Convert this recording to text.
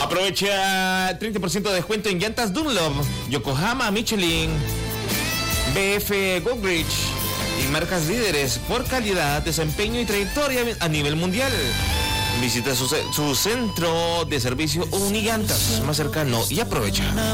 Aprovecha 30% de descuento en llantas Dunlop, Yokohama, Michelin, BF Goodrich y marcas líderes por calidad, desempeño y trayectoria a nivel mundial. Visita su centro de servicio Unillantas más cercano y aprovecha.